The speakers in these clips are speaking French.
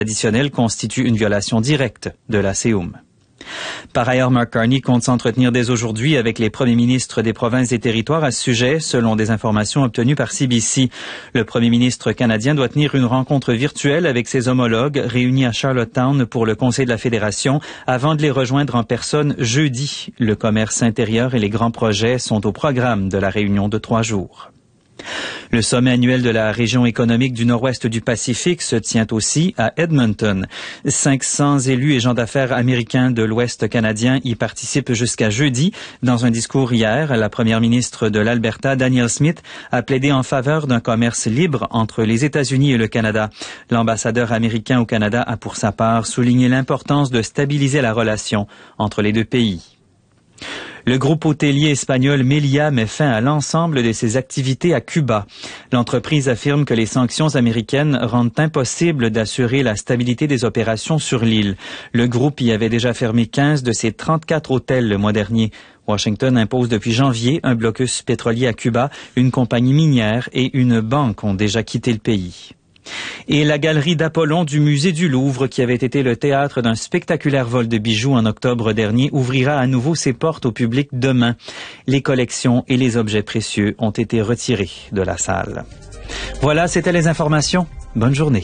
additionnelle constitue une violation directe de la CEUM. Par ailleurs, Mark Carney compte s'entretenir dès aujourd'hui avec les premiers ministres des provinces et territoires à ce sujet, selon des informations obtenues par CBC. Le premier ministre canadien doit tenir une rencontre virtuelle avec ses homologues réunis à Charlottetown pour le Conseil de la Fédération avant de les rejoindre en personne jeudi. Le commerce intérieur et les grands projets sont au programme de la réunion de 3 jours. Le sommet annuel de la région économique du Nord-Ouest du Pacifique se tient aussi à Edmonton. 500 élus et gens d'affaires américains de l'Ouest canadien y participent jusqu'à jeudi. Dans un discours hier, la première ministre de l'Alberta, Danielle Smith, a plaidé en faveur d'un commerce libre entre les États-Unis et le Canada. L'ambassadeur américain au Canada a pour sa part souligné l'importance de stabiliser la relation entre les deux pays. Le groupe hôtelier espagnol Meliá met fin à l'ensemble de ses activités à Cuba. L'entreprise affirme que les sanctions américaines rendent impossible d'assurer la stabilité des opérations sur l'île. Le groupe y avait déjà fermé 15 de ses 34 hôtels le mois dernier. Washington impose depuis janvier un blocus pétrolier à Cuba. Une compagnie minière et une banque ont déjà quitté le pays. Et la galerie d'Apollon du musée du Louvre, qui avait été le théâtre d'un spectaculaire vol de bijoux en octobre dernier, ouvrira à nouveau ses portes au public demain. Les collections et les objets précieux ont été retirés de la salle. Voilà, c'était les informations. Bonne journée.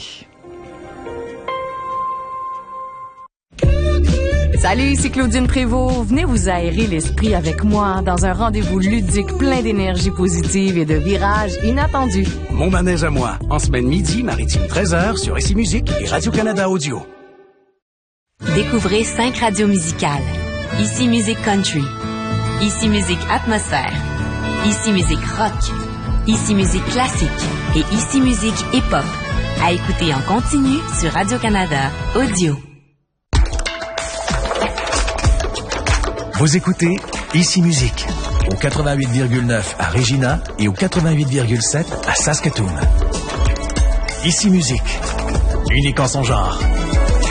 Salut, c'est Claudine Prévost. Venez vous aérer l'esprit avec moi dans un rendez-vous ludique plein d'énergie positive et de virages inattendus. Mon manège à moi, en semaine midi, maritime 13h sur Ici Musique et Radio-Canada Audio. Découvrez 5 radios musicales. Ici Musique Country, Ici Musique Atmosphère, Ici Musique Rock, Ici Musique Classique et Ici Musique Hip-Hop. À écouter en continu sur Radio-Canada Audio. Vous écoutez Ici Musique, au 88,9 à Regina et au 88,7 à Saskatoon. Ici Musique, unique en son genre.